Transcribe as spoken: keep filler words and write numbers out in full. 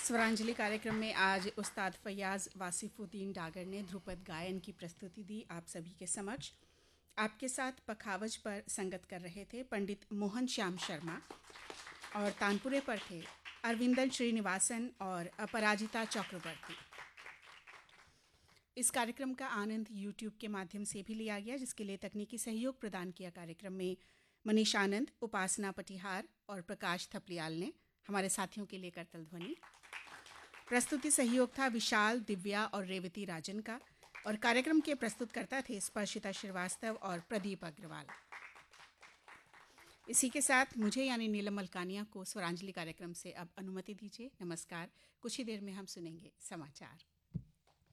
स्वरांजलि कार्यक्रम में आज उस्ताद फैयाज़ वासिफुद्दीन डागर ने ध्रुपद गायन की प्रस्तुति दी आप सभी के समक्ष। आपके साथ पखावज पर संगत कर रहे थे पंडित मोहन श्याम शर्मा और तानपुरे पर थे अरविंदन श्रीनिवासन और अपराजिता चक्रवर्ती। इस कार्यक्रम का आनंद यूट्यूब के माध्यम से भी लिया गया, जिसके लिए तकनीकी सहयोग प्रदान किया कार्यक्रम में मनीष आनंद, उपासना पटिहार और प्रकाश थपलियाल ने। हमारे साथियों के लिए करतल ध्वनि। प्रस्तुति सहयोग था विशाल, दिव्या और रेवती राजन का, और कार्यक्रम के प्रस्तुतकर्ता थे स्पर्शिता श्रीवास्तव और प्रदीप अग्रवाल। इसी के साथ मुझे यानी नीलम मलकानिया को स्वरांजलि कार्यक्रम से अब अनुमति दीजिए। नमस्कार। कुछ ही देर में हम सुनेंगे समाचार।